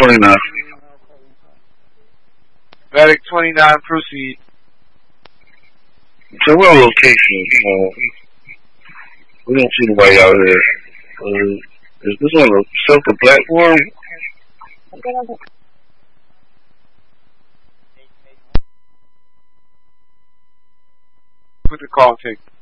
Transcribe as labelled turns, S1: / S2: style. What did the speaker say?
S1: 29.
S2: Medic 29, proceed.
S1: So we're on location. We don't see nobody out here. Is this on a shelter platform?
S2: Put the call take.